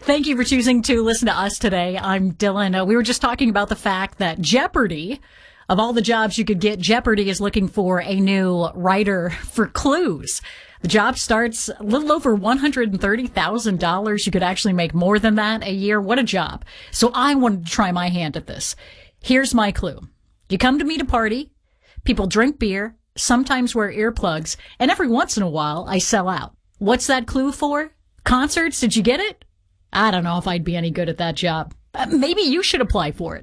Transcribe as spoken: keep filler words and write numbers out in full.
Thank you for choosing to listen to us today. I'm Dylan. Uh, we were just talking about the fact that Jeopardy, of all the jobs you could get, Jeopardy is looking for a new writer for Clues. The job starts a little over one hundred thirty thousand dollars. You could actually make more than that a year. What a job. So I wanted to try my hand at this. Here's my clue. You come to me to party. People drink beer, sometimes wear earplugs, and every once in a while I sell out. What's that clue for? Concerts? Did you get it? I don't know if I'd be any good at that job. Uh, maybe you should apply for it.